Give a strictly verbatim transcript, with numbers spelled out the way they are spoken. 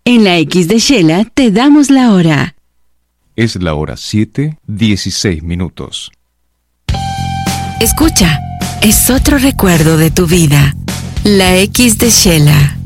En la X de Shela te damos la hora. Es la hora siete, dieciséis minutos. Escucha, es otro recuerdo de tu vida. La X de Shela.